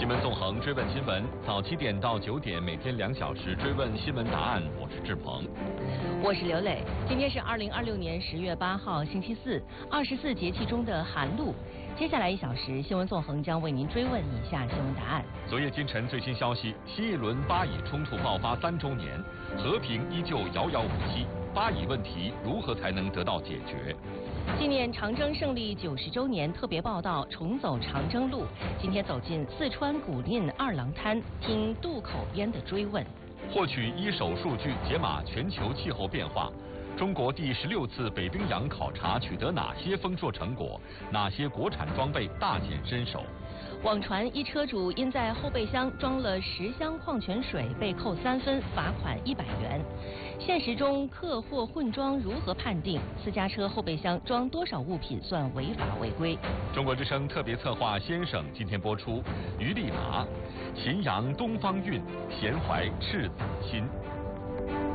新闻纵横追问新闻，早7点到9点，每天2小时追问新闻答案。我是志鹏， 我是刘磊。今天是2026年10月8号，星期四，24节气中的寒露。接下来1小时，新闻纵横将为您追问以下新闻答案。 昨夜今晨最新消息：新一轮巴以冲突爆发3周年，和平依旧遥遥无期。巴以问题如何才能得到解决？ 纪念长征胜利90周年特别报道：重走长征路。今天走进四川古蔺二郎滩，听渡口边的追问。 获取一手数据，解码全球气候变化。中国第16次北冰洋考察取得哪些丰硕成果？哪些国产装备大显身手？ 网传一车主因在后备箱装了10箱矿泉水被扣3分，罚款100元。现实中客货混装如何判定？私家车后备箱装多少物品算违法违规？ 中国之声特别策划《先生》今天播出。于丽娜，秦阳东方韵，闲怀赤子心。